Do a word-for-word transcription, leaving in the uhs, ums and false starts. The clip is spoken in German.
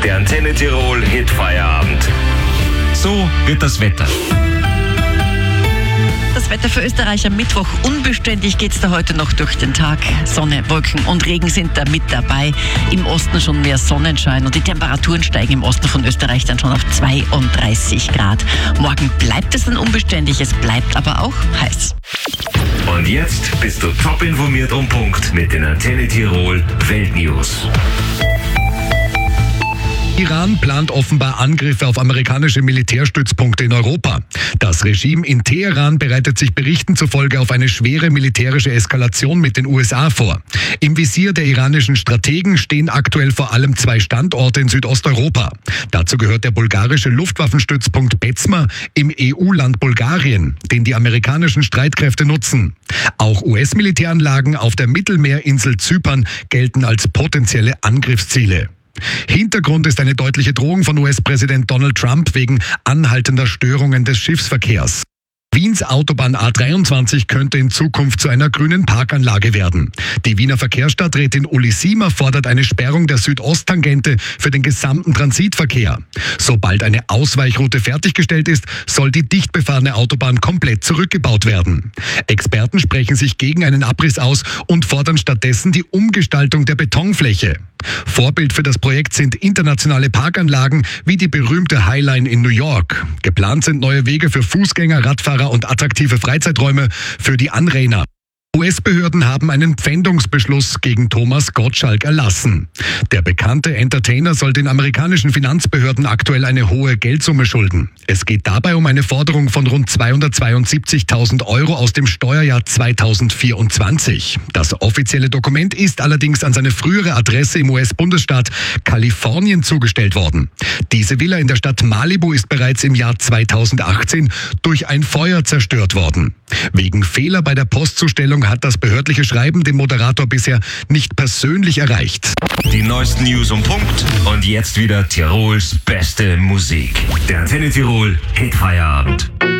Der Antenne Tirol Hitfeierabend. So wird das Wetter. Das Wetter für Österreich am Mittwoch. Unbeständig geht es da heute noch durch den Tag. Sonne, Wolken und Regen sind da mit dabei. Im Osten schon mehr Sonnenschein und die Temperaturen steigen im Osten von Österreich dann schon auf zweiunddreißig Grad. Morgen bleibt es dann unbeständig, es bleibt aber auch heiß. Und jetzt bist du top informiert um Punkt mit den Antenne Tirol Weltnews. Iran plant offenbar Angriffe auf amerikanische Militärstützpunkte in Europa. Das Regime in Teheran bereitet sich Berichten zufolge auf eine schwere militärische Eskalation mit den U S A vor. Im Visier der iranischen Strategen stehen aktuell vor allem zwei Standorte in Südosteuropa. Dazu gehört der bulgarische Luftwaffenstützpunkt Bezma im E U-Land Bulgarien, den die amerikanischen Streitkräfte nutzen. Auch U S-Militäranlagen auf der Mittelmeerinsel Zypern gelten als potenzielle Angriffsziele. Hintergrund ist eine deutliche Drohung von U S-Präsident Donald Trump wegen anhaltender Störungen des Schiffsverkehrs. Wiens Autobahn A dreiundzwanzig könnte in Zukunft zu einer grünen Parkanlage werden. Die Wiener Verkehrsstadträtin Uli Siemer fordert eine Sperrung der Südosttangente für den gesamten Transitverkehr. Sobald eine Ausweichroute fertiggestellt ist, soll die dicht befahrene Autobahn komplett zurückgebaut werden. Experten sprechen sich gegen einen Abriss aus und fordern stattdessen die Umgestaltung der Betonfläche. Vorbild für das Projekt sind internationale Parkanlagen wie die berühmte Highline in New York. Geplant sind neue Wege für Fußgänger, Radfahrer und attraktive Freizeiträume für die Anrainer. U S-Behörden haben einen Pfändungsbeschluss gegen Thomas Gottschalk erlassen. Der bekannte Entertainer soll den amerikanischen Finanzbehörden aktuell eine hohe Geldsumme schulden. Es geht dabei um eine Forderung von rund zweihundertzweiundsiebzigtausend Euro aus dem Steuerjahr zweitausendvierundzwanzig. Das offizielle Dokument ist allerdings an seine frühere Adresse im U S-Bundesstaat Kalifornien zugestellt worden. Diese Villa in der Stadt Malibu ist bereits im Jahr zweitausendachtzehn durch ein Feuer zerstört worden. Wegen Fehler bei der Postzustellung hat das behördliche Schreiben den Moderator bisher nicht persönlich erreicht. Die neuesten News um Punkt und jetzt wieder Tirols beste Musik. Der Antenne Tirol Hitfeierabend.